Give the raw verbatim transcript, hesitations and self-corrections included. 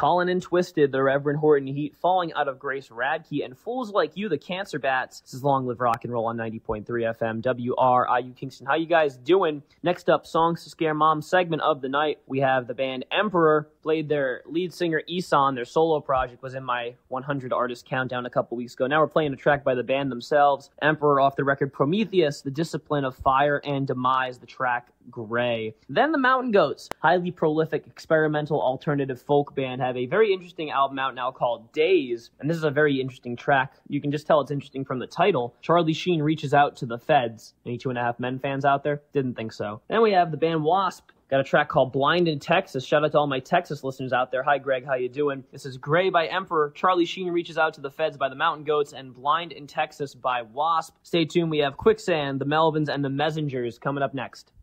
Calling in Twisted, the Reverend Horton Heat, Falling Out of Grace Radke, and Fools Like You, the Cancer Bats. This is Long Live Rock and Roll on ninety point three F M, W R I U Kingston. How you guys doing? Next up, Songs to Scare Mom segment of the night. We have the band Emperor, played their lead singer Isan. Their solo project was in my one hundred artist countdown a couple weeks ago. Now we're playing a track by the band themselves. Emperor off the record Prometheus, The Discipline of Fire and Demise, the track Gray. Then the Mountain Goats, highly prolific experimental alternative folk band, have a very interesting album out now called Days, and this is a very interesting track. You can just tell it's interesting from the title. Charlie Sheen reaches out to the feds. Any Two and a Half Men fans out there? Didn't think so. Then we have the band Wasp. Got a track called Blind in Texas. Shout out to all my Texas listeners out there. Hi, Greg. How you doing? This is Gray by Emperor, Charlie Sheen Reaches Out to the Feds by the Mountain Goats, and Blind in Texas by Wasp. Stay tuned. We have Quicksand, the Melvins, and the Messengers coming up next.